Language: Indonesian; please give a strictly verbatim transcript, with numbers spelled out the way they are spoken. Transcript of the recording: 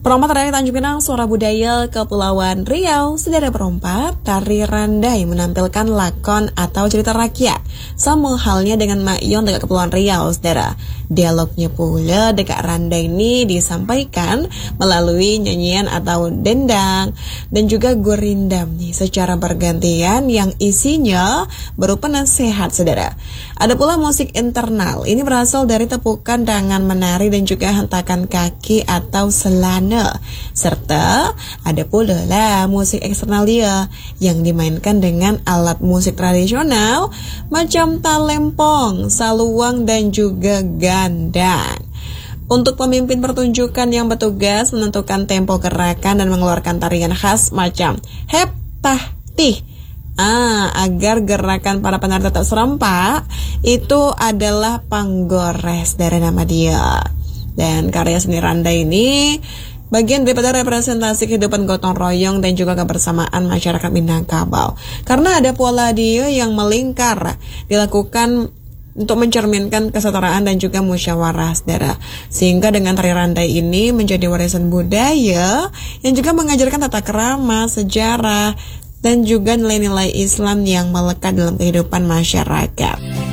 Perompak dari Tanjung Pinang, Suara Budaya Kepulauan Riau, saudara perompak, tari randai menampilkan lakon atau cerita rakyat. Sama halnya dengan Mak Yon dekat Kepulauan Riau, saudara. Dialognya pula dekat randai ini disampaikan melalui nyanyian atau dendang dan juga gurindam nih secara bergantian yang isinya berupa nasihat, saudara. Ada pula musik internal, ini berasal dari tepukan tangan menari dan juga hentakan kaki atau selana. Serta ada pula lah musik eksternal dia yang dimainkan dengan alat musik tradisional macam talempong, saluang dan juga gandang. Untuk pemimpin pertunjukan yang bertugas menentukan tempo gerakan dan mengeluarkan tarian khas macam hep tah tih. Ah, agar gerakan para penari tetap serempak, itu adalah panggores dari nama dia. Dan karya seni randai ini bagian daripada representasi kehidupan gotong royong dan juga kebersamaan masyarakat Minangkabau. Karena ada pola dia yang melingkar, dilakukan untuk mencerminkan kesetaraan dan juga musyawarah, saudara. Sehingga dengan tari randai ini menjadi warisan budaya yang juga mengajarkan tata krama, sejarah, dan juga nilai-nilai Islam yang melekat dalam kehidupan masyarakat.